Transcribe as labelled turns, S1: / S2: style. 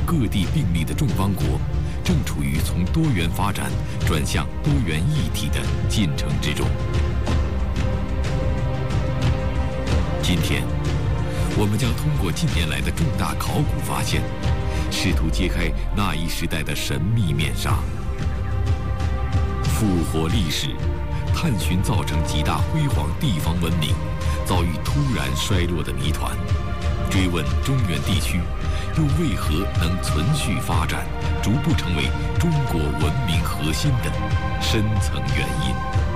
S1: 各地并立的众邦国，正处于从多元发展转向多元一体的进程之中。今天，我们将通过近年来的重大考古发现，试图揭开那一时代的神秘面纱，复活历史，探寻造成极大辉煌地方文明遭遇突然衰落的谜团，追问中原地区又为何能存续发展，逐步成为中国文明核心的深层原因。